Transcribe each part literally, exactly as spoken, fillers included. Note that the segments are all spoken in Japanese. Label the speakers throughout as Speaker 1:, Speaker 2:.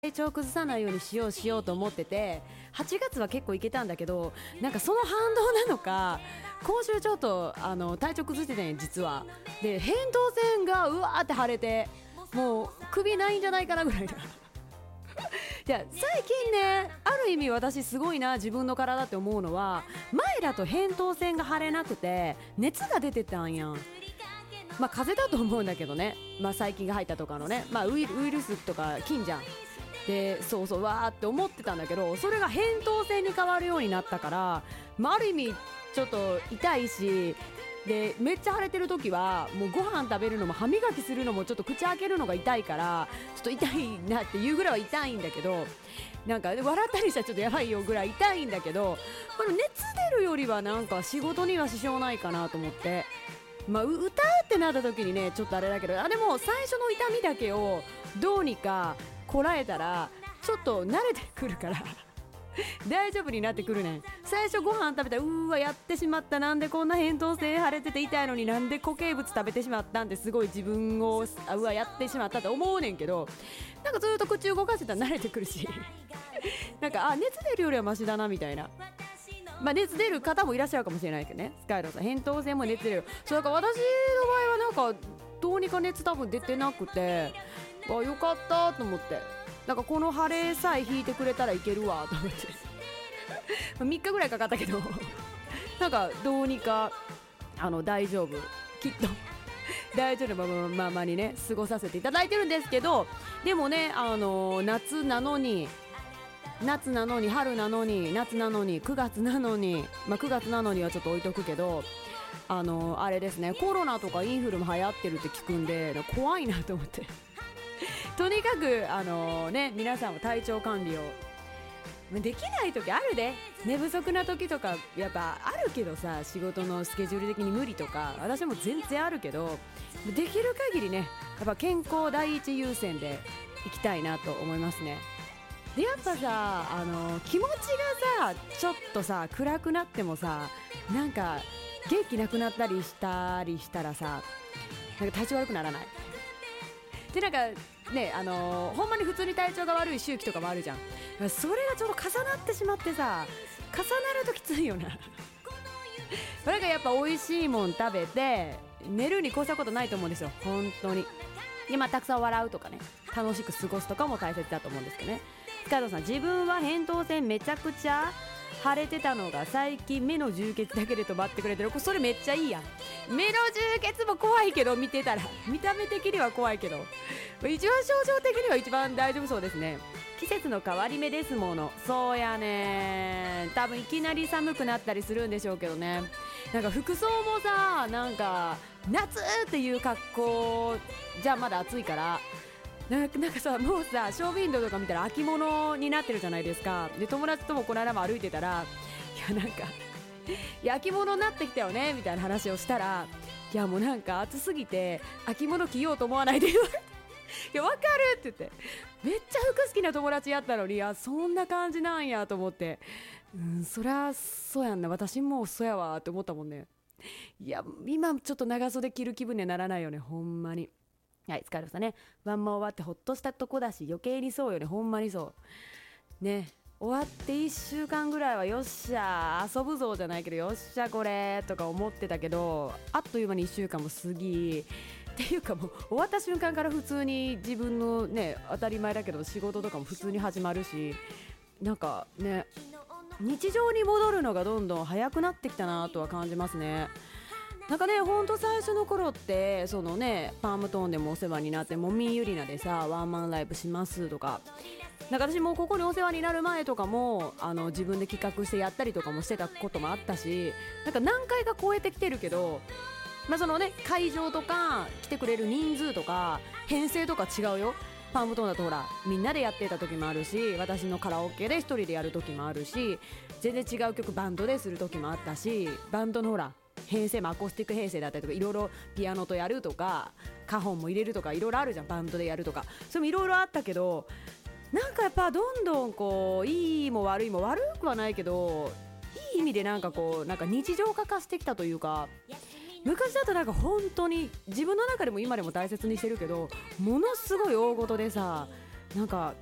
Speaker 1: 体調崩さないようにしようしようと思ってて、はちがつは結構いけたんだけど、なんかその反動なのか今週ちょっとあの体調崩してたね実は。で扁桃腺がうわーって腫れて、もう首ないんじゃないかなぐらいだいや最近ね、ある意味私すごいな自分の体って思うのは、前だと扁桃腺が腫れなくて熱が出てたんやん。まあ風邪だと思うんだけどね、まあ細菌が入ったとかのね、まあウイル、ウイルスとか菌じゃん。でそうそうわーって思ってたんだけど、それが扁桃腺に変わるようになったから、まあ、ある意味ちょっと痛いし、でめっちゃ腫れてる時はもうご飯食べるのも歯磨きするのもちょっと口開けるのが痛いから、ちょっと痛いなっていうぐらいは痛いんだけど、なんか笑ったりしたらちょっとやばいよぐらい痛いんだけど、この熱出るよりはなんか仕事には支障ないかなと思って、まあ、歌ってなった時にねちょっとあれだけど、あでも最初の痛みだけをどうにかこらえたらちょっと慣れてくるから大丈夫になってくるねん。最初ご飯食べたらうーわやってしまった、なんでこんな扁桃腺腫れてて痛いのになんで固形物食べてしまったんってすごい自分をあうわやってしまったって思うねんけど、なんかずっと口動かしてたら慣れてくるしなんかあ熱出るよりはマシだなみたいな。まあ、熱出る方もいらっしゃるかもしれないけどね、スカイロさん扁桃腺も熱出る。そうだから私の場合はなんかどうにか熱多分出てなくて、あよかったと思って、なんかこの腫れさえ引いてくれたらいけるわと思ってみっかぐらいかかったけどなんかどうにかあの大丈夫、きっと大丈夫なままにね過ごさせていただいてるんですけど、でもねあの夏なのに夏なのに春なのに夏なのにくがつなのに、まあ、くがつなのにはちょっと置いとくけど、あのあれですね、コロナとかインフルも流行ってるって聞くんで怖いなと思ってとにかくあのね皆さんも体調管理をできない時あるで、寝不足な時とかやっぱあるけどさ、仕事のスケジュール的に無理とか私も全然あるけど、できる限りねやっぱ健康第一優先でいきたいなと思いますね。でやっぱさあの気持ちがさちょっとさ暗くなってもさ、なんか元気なくなったりしたりしたらさ、なんか体調悪くならないで、なんかねあのー、ほんまに普通に体調が悪い周期とかもあるじゃん。それがちょうど重なってしまってさ、重なるときついよななんかやっぱ美味しいもん食べて寝るに越したことないと思うんですよ本当に。でまあたくさん笑うとかね、楽しく過ごすとかも大切だと思うんですけどね。塚藤さん、自分は扁桃腺めちゃくちゃ腫れてたのが最近目の充血だけで止まってくれてる。それめっちゃいいやん。目の充血も怖いけど見てたら見た目的には怖いけど一番症状的には一番大丈夫そうですね。季節の変わり目ですもの。そうやね、多分いきなり寒くなったりするんでしょうけどね。なんか服装もさ、なんか夏っていう格好じゃまだ暑いからなんか、なんかさもうさショーウィンドウとか見たら秋物になってるじゃないですか。で友達ともこの間も歩いてたら、いやなんかいや秋物になってきたよねみたいな話をしたら、いやもうなんか暑すぎて秋物着ようと思わないで言われていやわかるって言って、めっちゃ服好きな友達やったのに、いやそんな感じなんやと思って、うんそりゃそうやんな、私もそうやわって思ったもんね。いや今ちょっと長袖着る気分にはならないよねほんまに。はい、疲れましたね。ワンマン終わってほっとしたとこだし余計にそうよね、ほんまにそうね。終わっていっしゅうかんぐらいはよっしゃ遊ぶぞじゃないけどよっしゃこれとか思ってたけど、あっという間にいっしゅうかんも過ぎっていうかもう終わった瞬間から普通に自分のね当たり前だけど仕事とかも普通に始まるし、なんかね日常に戻るのがどんどん早くなってきたなとは感じますね。なんかねほんと最初の頃ってそのねパームトーンでもお世話になって、もみゆりなでさワンマンライブしますとか、なんか私もここにお世話になる前とかもあの自分で企画してやったりとかもしてたこともあったし、なんか何回か超えてきてるけど、まあそのね会場とか来てくれる人数とか編成とか違うよ。パームトーンだとほらみんなでやってた時もあるし、私のカラオケで一人でやる時もあるし、全然違う曲バンドでする時もあったし、バンドのほら編成もアコースティック編成だったりとかいろいろピアノとやるとかカホンも入れるとかいろいろあるじゃん、バンドでやるとか。それもいろいろあったけど、なんかやっぱどんどんこういいも悪いも悪くはないけどいい意味でなんかこうなんか日常化化してきたというか、昔だとなんか本当に自分の中でも今でも大切にしてるけどものすごい大事でさ、なんか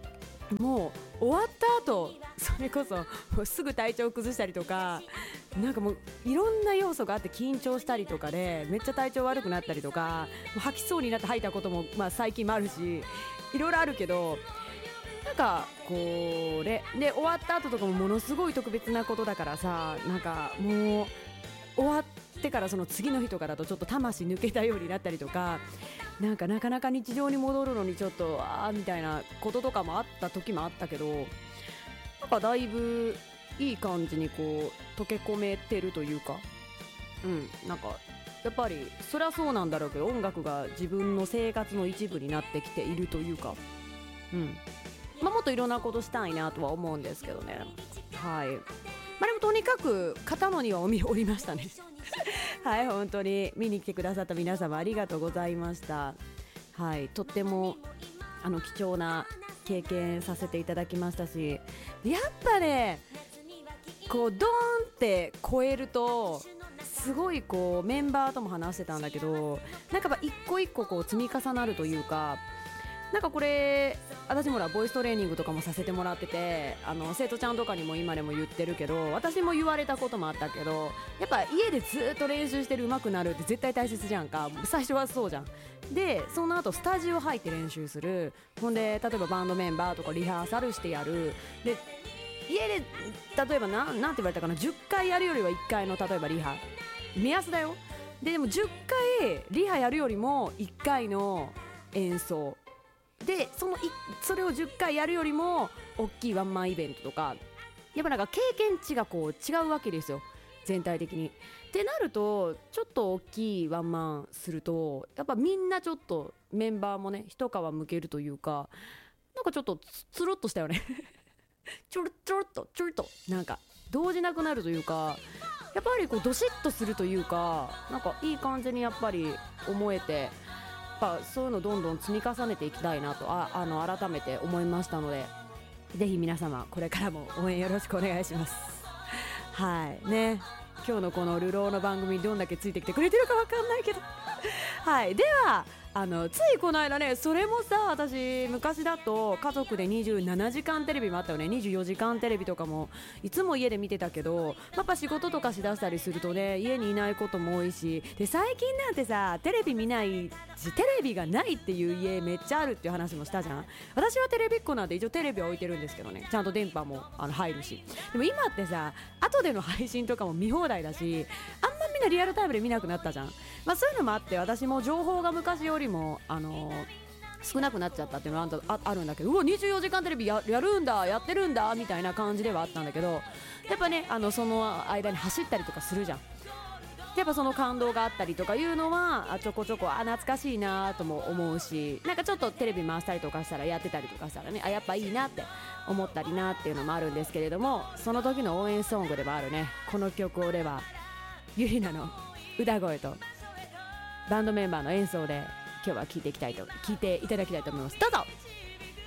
Speaker 1: もう終わった後それこそもうすぐ体調崩したりとか、なんかもういろんな要素があって緊張したりとかでめっちゃ体調悪くなったりとか、もう吐きそうになって吐いたこともまあ最近もあるし、いろいろあるけど、なんかこれで終わった後とかもものすごい特別なことだからさ、なんかもう終わってからその次の日とかだとちょっと魂抜けたようになったりとか、なんかなかなか日常に戻るのにちょっとあーみたいなこととかもあった時もあったけど、なんかだいぶいい感じにこう溶け込めてるというか、うんなんかやっぱりそりゃそうなんだろうけど、音楽が自分の生活の一部になってきているというか、うんまあ、もっといろんなことしたいなとは思うんですけどね。はい、まあ、でもとにかく片野にはおみおりましたねはい、本当に見に来てくださった皆様ありがとうございました。はい、とってもあの貴重な経験させていただきましたし、やっぱねこうドーンって超えるとすごいこうメンバーとも話してたんだけど、なんかやっぱ一個一個こう積み重なるというか、なんかこれ私もらボイストレーニングとかもさせてもらってて、あの生徒ちゃんとかにも今でも言ってるけど、私も言われたこともあったけど、やっぱ家でずっと練習してる上手くなるって絶対大切じゃんか。最初はそうじゃん。でその後スタジオ入って練習する、ほんで例えばバンドメンバーとかリハーサルしてやる、で家で例えばななんて言われたかな、じゅっかいやるよりはいっかいの例えばリハ目安だよ。ででもじゅっかいリハやるよりもいっかいの演奏で、そのいそれをじゅっかいやるよりも大きいワンマンイベントとか、やっぱなんか経験値がこう違うわけですよ全体的に。ってなるとちょっと大きいワンマンするとやっぱみんなちょっとメンバーもね一皮むけるというか、なんかちょっとつつるっとしたよねちょろちょろっとちょろっとなんか動じなくなるというか、やっぱりこうドシッとするというか、なんかいい感じにやっぱり思えて、やっぱそういうのどんどん積み重ねていきたいなとああの改めて思いましたので、ぜひ皆様これからも応援よろしくお願いしますはいね、今日のこの流浪の番組にどんだけついてきてくれてるかわかんないけどはいではあのついこの間ね、それもさ私昔だと家族でにじゅうななじかんテレビもあったよね。にじゅうよじかんテレビとかもいつも家で見てたけど、やっぱ仕事とかしだしたりするとね家にいないことも多いし、で最近なんてさテレビ見ないしテレビがないっていう家めっちゃあるっていう話もしたじゃん。私はテレビっ子なんで一応テレビは置いてるんですけどね、ちゃんと電波もあの入るし。でも今ってさ後での配信とかも見放題だし、あんまみんなリアルタイムで見なくなったじゃん。まあ、そういうのもあって私も情報が昔よりも、あのー、少なくなっちゃったっていうのは あ, あるんだけど、うわにじゅうよじかんテレビ や, やるんだやってるんだみたいな感じではあったんだけど、やっぱねあのその間に走ったりとかするじゃん。やっぱその感動があったりとかいうのはあちょこちょこあ懐かしいなとも思うし、なんかちょっとテレビ回したりとかしたらやってたりとかしたらね、あやっぱいいなって思ったりなっていうのもあるんですけれども、その時の応援ソングでもあるねこの曲をではゆりなの歌声とバンドメンバーの演奏で今日は聴いていきたいと聴いていただきたいと思います。どうぞ。